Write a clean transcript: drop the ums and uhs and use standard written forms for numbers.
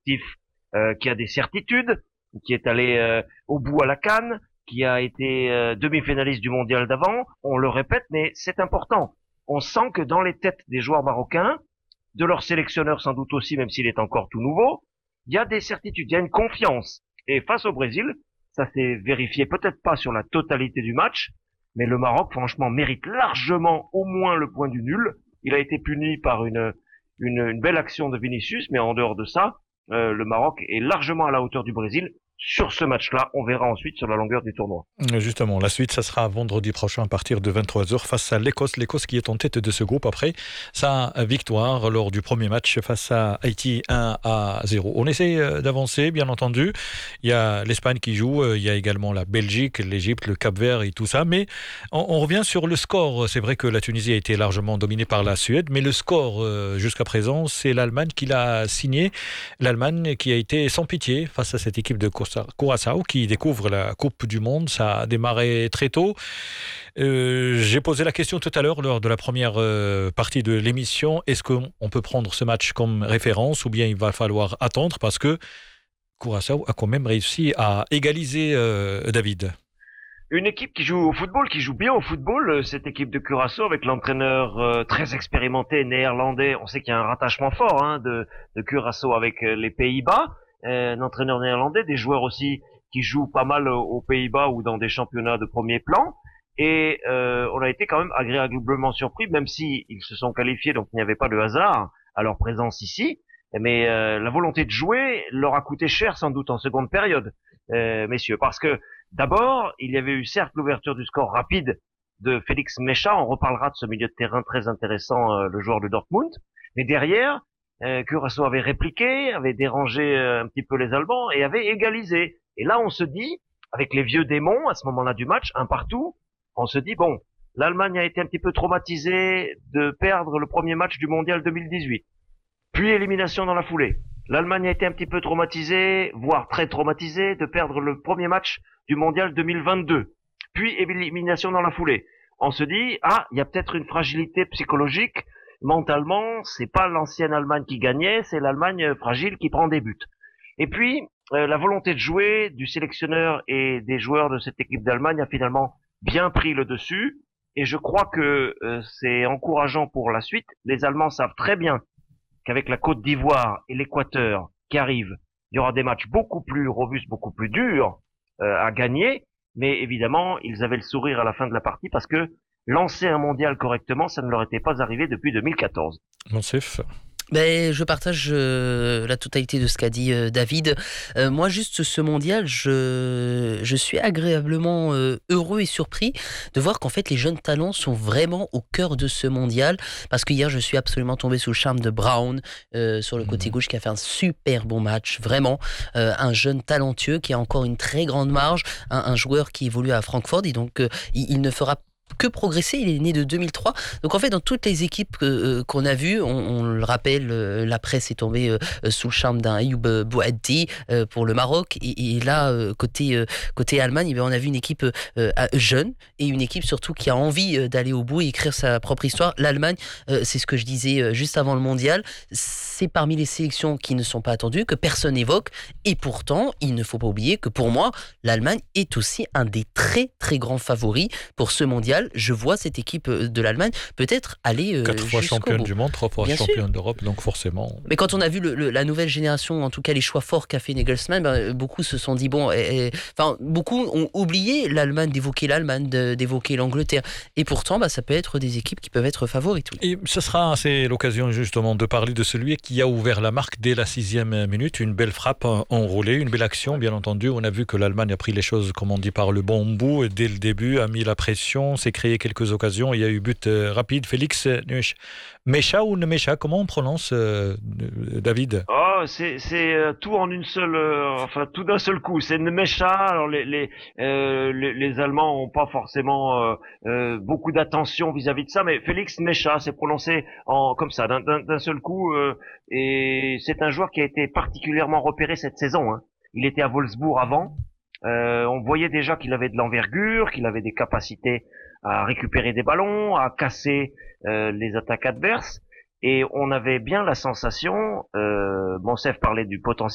collectif qui a des certitudes, qui est allé au bout à la CAN, qui a été demi-finaliste du mondial d'avant. On le répète, mais c'est important. On sent que dans les têtes des joueurs marocains, de leur sélectionneur sans doute aussi, même s'il est encore tout nouveau, il y a des certitudes, il y a une confiance. Et face au Brésil, ça s'est vérifié peut-être pas sur la totalité du match, mais le Maroc, franchement, mérite largement au moins le point du nul. Il a été puni par une belle action de Vinicius, mais en dehors de ça, le Maroc est largement à la hauteur du Brésil. Sur ce match-là, on verra ensuite sur la longueur du tournoi. Justement, la suite, ça sera vendredi prochain à partir de 23h face à l'Écosse. L'Écosse qui est en tête de ce groupe après sa victoire lors du premier match face à Haïti 1-0. On essaie d'avancer, bien entendu. Il y a l'Espagne qui joue, il y a également la Belgique, l'Égypte, le Cap-Vert et tout ça. Mais on revient sur le score. C'est vrai que la Tunisie a été largement dominée par la Suède, mais le score jusqu'à présent, c'est l'Allemagne qui l'a signé. L'Allemagne qui a été sans pitié face à cette équipe de Curaçao qui découvre la Coupe du Monde. Ça a démarré très tôt. J'ai posé la question tout à l'heure lors de la première partie de l'émission. Est-ce qu'on peut prendre ce match comme référence ou bien il va falloir attendre parce que Curaçao a quand même réussi à égaliser David? Une équipe qui joue au football, qui joue bien au football, cette équipe de Curaçao avec l'entraîneur très expérimenté néerlandais. On sait qu'il y a un rattachement fort de Curaçao avec les Pays-Bas. Un entraîneur néerlandais, des joueurs aussi qui jouent pas mal aux Pays-Bas ou dans des championnats de premier plan. Et on a été quand même agréablement surpris, même si ils se sont qualifiés, donc il n'y avait pas de hasard à leur présence ici. Mais la volonté de jouer leur a coûté cher sans doute en seconde période, messieurs, parce que d'abord, il y avait eu certes l'ouverture du score rapide de Félix Mecha, on reparlera de ce milieu de terrain très intéressant, le joueur de Dortmund, mais derrière, Curaçao avait répliqué, avait dérangé un petit peu les Allemands et avait égalisé. Et là, on se dit, avec les vieux démons, à ce moment-là du match, un partout, on se dit, bon, l'Allemagne a été un petit peu traumatisée de perdre le premier match du Mondial 2018, puis élimination dans la foulée. L'Allemagne a été un petit peu traumatisée, voire très traumatisée, de perdre le premier match du Mondial 2022, puis élimination dans la foulée. On se dit, il y a peut-être une fragilité psychologique. Mentalement, c'est pas l'ancienne Allemagne qui gagnait, c'est l'Allemagne fragile qui prend des buts. Et puis, la volonté de jouer du sélectionneur et des joueurs de cette équipe d'Allemagne a finalement bien pris le dessus. Et je crois que c'est encourageant pour la suite. Les Allemands savent très bien qu'avec la Côte d'Ivoire et l'Équateur qui arrivent, il y aura des matchs beaucoup plus robustes, beaucoup plus durs à gagner. Mais évidemment, ils avaient le sourire à la fin de la partie parce que lancer un mondial correctement, ça ne leur était pas arrivé depuis 2014. Monsef. Ben, je partage la totalité de ce qu'a dit David. Moi, juste ce mondial, je suis agréablement heureux et surpris de voir qu'en fait les jeunes talents sont vraiment au cœur de ce mondial. Parce que hier, je suis absolument tombé sous le charme de Brown sur le côté gauche qui a fait un super bon match, vraiment un jeune talentueux qui a encore une très grande marge, un joueur qui évolue à Francfort et donc il ne fera que progresser, il est né de 2003. Donc en fait, dans toutes les équipes qu'on a vues, on le rappelle, la presse est tombée sous le charme d'un Ayoub Bouaddi pour le Maroc. Et là, côté Allemagne, on a vu une équipe jeune et une équipe surtout qui a envie d'aller au bout et écrire sa propre histoire. L'Allemagne, c'est ce que je disais juste avant le mondial, c'est parmi les sélections qui ne sont pas attendues, que personne n'évoque. Et pourtant, il ne faut pas oublier que pour moi, l'Allemagne est aussi un des très très grands favoris pour ce mondial. Je vois cette équipe de l'Allemagne peut-être aller 4 fois championne du monde, 3 fois championne d'Europe, donc forcément. Mais quand on a vu la nouvelle génération, en tout cas les choix forts qu'a fait Nagelsmann, beaucoup se sont dit beaucoup ont oublié l'Allemagne, d'évoquer l'Allemagne, d'évoquer l'Angleterre. Et pourtant, ça peut être des équipes qui peuvent être favorites. Oui. Et c'est l'occasion justement de parler de celui qui a ouvert la marque dès la 6e minute. Une belle frappe enroulée, une belle action, bien entendu. On a vu que l'Allemagne a pris les choses, comme on dit, par le bon bout et dès le début a mis la pression. S'est créé quelques occasions, il y a eu but rapide. Félix Mecha ou Mecha, comment on prononce David? C'est tout en une seule, tout d'un seul coup. C'est Mecha. Alors les Allemands ont pas forcément beaucoup d'attention vis-à-vis de ça, mais Félix Mecha, c'est prononcé comme ça d'un seul coup. Et c'est un joueur qui a été particulièrement repéré cette saison. Il était à Wolfsburg avant. On voyait déjà qu'il avait de l'envergure, qu'il avait des capacités à récupérer des ballons, à casser les attaques adverses, et on avait bien la sensation, Monsef parlait du potentiel